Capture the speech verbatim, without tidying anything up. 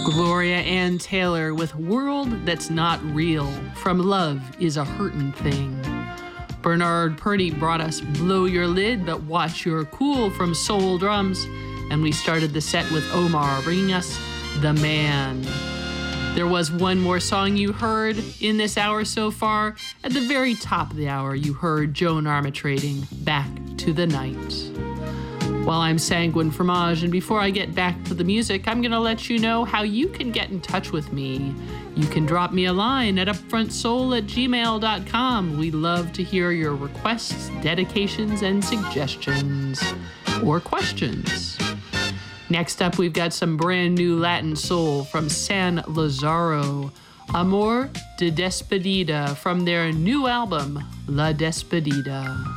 Gloria Ann Taylor with World That's Not Real from Love Is a Hurtin' Thing. Bernard Purdy brought us Blow Your Lid But Watch Your Cool from Soul Drums, and we started the set with Omar bringing us The Man. There was one more song you heard in this hour so far. At the very top of the hour, you heard Joan Armatrading, Back to the Night. While I'm Sanguine Fromage, and before I get back to the music, I'm going to let you know how you can get in touch with me. You can drop me a line at upfrontsoul at gmail dot com. We love to hear your requests, dedications, and suggestions, or questions. Next up, we've got some brand new Latin soul from San Lazaro. Amor de Despedida from their new album, La Despedida.